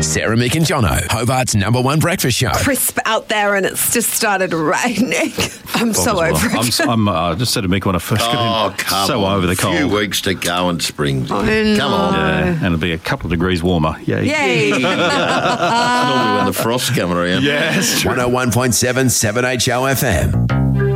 Sarah, Mick and Jono, Hobart's #1 breakfast show. Crisp out there and it's just started raining. I'm so over it. I just said to Mick when I first got in, come so on. over the cold. A few weeks to go and spring. I know. Come on. Yeah, and it'll be a couple of degrees warmer. Yay. Yay. Normally when the frost's coming around. Yes. 101.7 7HO FM.